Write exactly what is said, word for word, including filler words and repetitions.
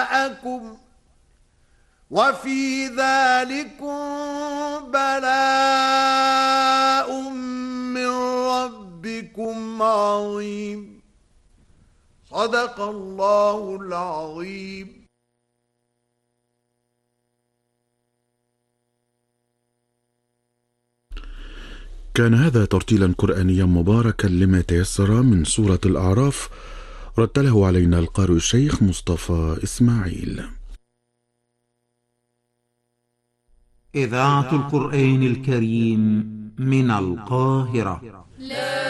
جاءكم وفي ذلكم بلاء من ربكم عظيم. صدق الله العظيم. كان هذا ترتيلا قرآنيا مباركا لما تيسر من سورة الأعراف، رتله علينا القارئ الشيخ مصطفى إسماعيل. إذاعة القرآن الكريم من القاهرة.